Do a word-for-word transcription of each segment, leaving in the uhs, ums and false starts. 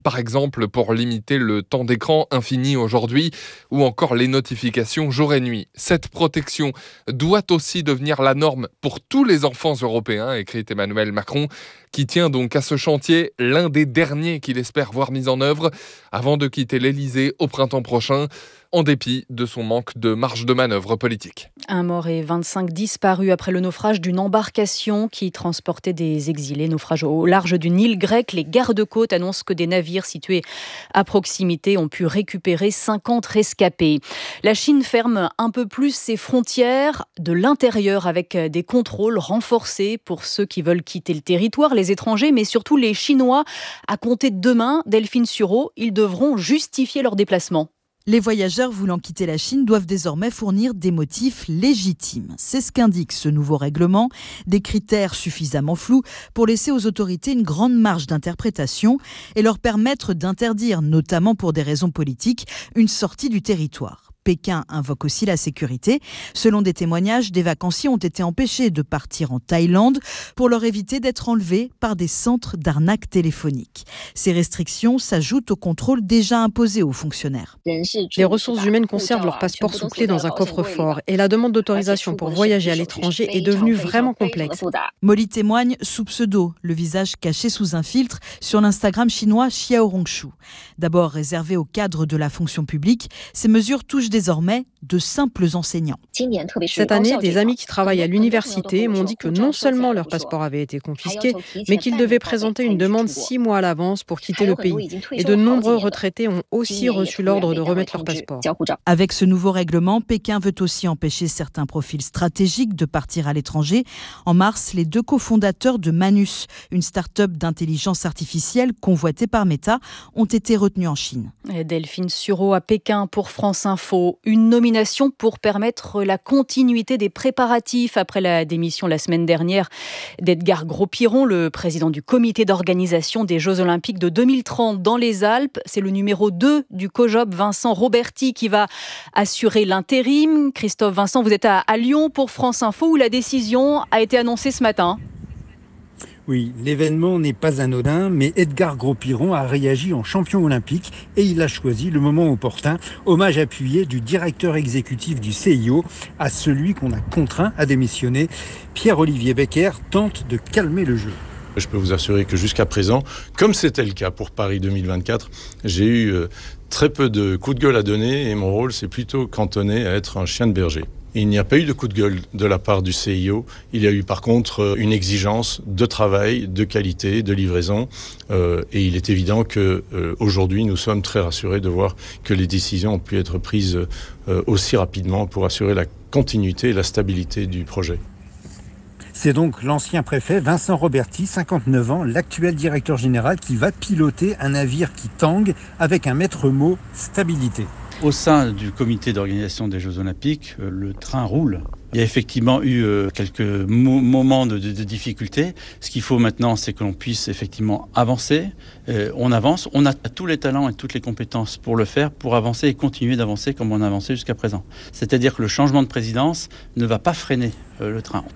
Par exemple, pour limiter le temps d'écran infini aujourd'hui, ou encore les notifications jour et nuit. Cette protection doit aussi devenir la norme pour tous les enfants européens, écrit Emmanuel Macron, qui tient donc à ce chantier, l'un des derniers qu'il espère voir mis en œuvre avant de quitter l'Elysée au printemps prochain, en dépit de son manque de marge de manœuvre politique. Un mort et vingt-cinq disparus après le naufrage d'une embarcation qui transportait des exilés. Naufrage au large d'une île grecque. Les gardes-côtes annoncent que des navires situés à proximité ont pu récupérer cinquante rescapés. La Chine ferme un peu plus ses frontières de l'intérieur avec des contrôles renforcés pour ceux qui veulent quitter le territoire, les étrangers, mais surtout les Chinois. À compter de demain, Delphine Sureau, ils devront justifier leur déplacement. Les voyageurs voulant quitter la Chine doivent désormais fournir des motifs légitimes. C'est ce qu'indique ce nouveau règlement, des critères suffisamment flous pour laisser aux autorités une grande marge d'interprétation et leur permettre d'interdire, notamment pour des raisons politiques, une sortie du territoire. Pékin invoque aussi la sécurité. Selon des témoignages, des vacanciers ont été empêchés de partir en Thaïlande pour leur éviter d'être enlevés par des centres d'arnaque téléphonique. Ces restrictions s'ajoutent aux contrôles déjà imposés aux fonctionnaires. Les ressources humaines conservent leur passeport sous clé dans un coffre-fort et la demande d'autorisation pour voyager à l'étranger est devenue vraiment complexe. Molly témoigne sous pseudo, le visage caché sous un filtre sur l'Instagram chinois Xiaohongshu. D'abord réservé aux cadres de la fonction publique, ces mesures touchent désormais de simples enseignants. Cette année, des amis qui travaillent à l'université m'ont dit que non seulement leur passeport avait été confisqué, mais qu'ils devaient présenter une demande six mois à l'avance pour quitter le pays. Et de nombreux retraités ont aussi reçu l'ordre de remettre leur passeport. Avec ce nouveau règlement, Pékin veut aussi empêcher certains profils stratégiques de partir à l'étranger. En mars, les deux cofondateurs de Manus, une start-up d'intelligence artificielle convoitée par Meta, ont été retenus en Chine. Et Delphine Sureau à Pékin pour France Info. Une nomination pour permettre la continuité des préparatifs après la démission la semaine dernière d'Edgar Gros-Piron, le président du comité d'organisation des Jeux Olympiques de deux mille trente dans les Alpes. C'est le numéro deux du COJOP, Vincent Roberti, qui va assurer l'intérim. Christophe Vincent, vous êtes à, à Lyon pour France Info où la décision a été annoncée ce matin. Oui, l'événement n'est pas anodin, mais Edgar Gros-Piron a réagi en champion olympique et il a choisi le moment opportun, hommage appuyé du directeur exécutif du C I O à celui qu'on a contraint à démissionner. Pierre-Olivier Becker tente de calmer le jeu. Je peux vous assurer que jusqu'à présent, comme c'était le cas pour Paris deux mille vingt-quatre, j'ai eu très peu de coups de gueule à donner et mon rôle s'est plutôt cantonné à être un chien de berger. Il n'y a pas eu de coup de gueule de la part du C I O. Il y a eu par contre une exigence de travail, de qualité, de livraison. Euh, et il est évident que euh, aujourd'hui, nous sommes très rassurés de voir que les décisions ont pu être prises euh, aussi rapidement pour assurer la continuité et la stabilité du projet. C'est donc l'ancien préfet Vincent Roberti, cinquante-neuf ans, l'actuel directeur général, qui va piloter un navire qui tangue avec un maître mot stabilité. Au sein du comité d'organisation des Jeux Olympiques, le train roule. Il y a effectivement eu quelques mo- moments de, de, de difficulté. Ce qu'il faut maintenant, c'est que l'on puisse effectivement avancer. Euh, on avance, on a tous les talents et toutes les compétences pour le faire, pour avancer et continuer d'avancer comme on a avancé jusqu'à présent. C'est-à-dire que le changement de présidence ne va pas freiner euh, le train.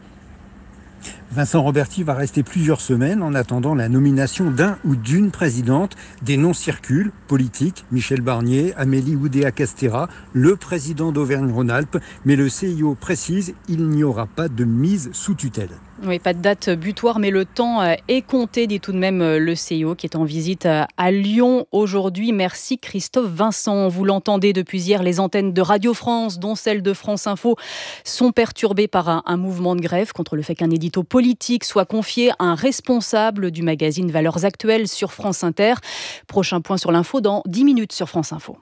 Vincent Roberti va rester plusieurs semaines en attendant la nomination d'un ou d'une présidente. Des noms circulent, politiques, Michel Barnier, Amélie Oudéa-Castéra, le président d'Auvergne-Rhône-Alpes. Mais le C I O précise, il n'y aura pas de mise sous tutelle. Oui, pas de date butoir, mais le temps est compté, dit tout de même le C I O qui est en visite à Lyon aujourd'hui. Merci Christophe Vincent. Vous l'entendez depuis hier, les antennes de Radio France, dont celle de France Info, sont perturbées par un, un mouvement de grève contre le fait qu'un édito politique soit confié à un responsable du magazine Valeurs Actuelles sur France Inter. Prochain point sur l'info dans dix minutes sur France Info.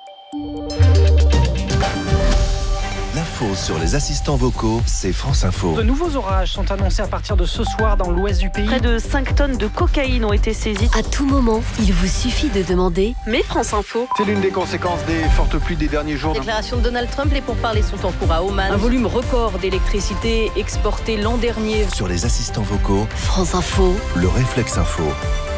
L'info sur les assistants vocaux, c'est France Info. De nouveaux orages sont annoncés à partir de ce soir dans l'ouest du pays. Près de cinq tonnes de cocaïne ont été saisies. À tout moment, il vous suffit de demander « Mais France Info ». C'est l'une des conséquences des fortes pluies des derniers jours. Déclaration de Donald Trump, les pourparlers sont en cours à Oman. Un volume record d'électricité exporté l'an dernier. Sur les assistants vocaux, France Info, le réflexe info.